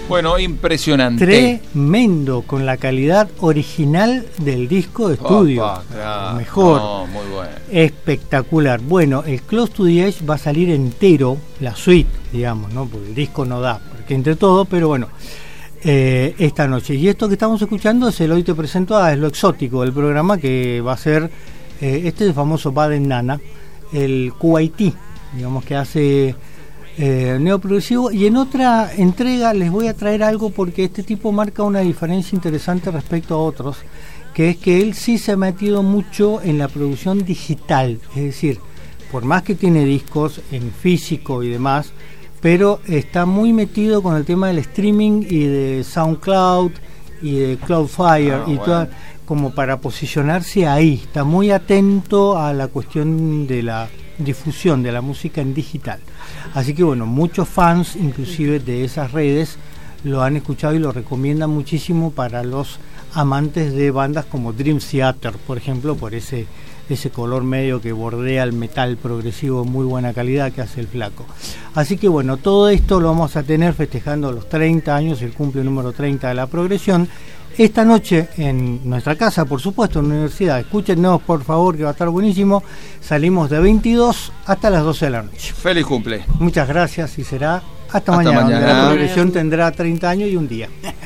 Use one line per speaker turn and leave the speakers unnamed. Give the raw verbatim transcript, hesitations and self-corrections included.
Bueno, impresionante.
Tremendo, con la calidad original del disco de estudio.
Opa, claro.
Mejor.
No, muy bueno.
Espectacular. Bueno, el Close to the Edge va a salir entero, la suite, digamos, ¿no? Porque el disco no da, porque entre todo, pero bueno, eh, esta noche. Y esto que estamos escuchando es el Hoy Te Presento a, es lo exótico del programa, que va a ser, eh, este es el famoso Baden Nana, el Q I T, digamos, que hace... Eh, neoprogresivo, y en otra entrega les voy a traer algo porque este tipo marca una diferencia interesante respecto a otros, que es que él sí se ha metido mucho en la producción digital, es decir, por más que tiene discos en físico y demás, pero está muy metido con el tema del streaming y de SoundCloud y de Cloudflare ah, y bueno. toda, como para posicionarse ahí, está muy atento a la cuestión de la difusión de la música en digital. Así que bueno, muchos fans inclusive de esas redes lo han escuchado y lo recomiendan muchísimo para los amantes de bandas como Dream Theater, por ejemplo, por ese ese color medio que bordea el metal progresivo de muy buena calidad que hace el flaco. Así que bueno, todo esto lo vamos a tener festejando los treinta años, el cumple número treinta de la progresión, esta noche en nuestra casa, por supuesto, en la universidad. Escúchenos, por favor, que va a estar buenísimo. Salimos de veintidós hasta las doce de la noche.
Feliz cumple.
Muchas gracias y será hasta,
hasta
mañana,
mañana.
Donde la progresión tendrá treinta años y un día.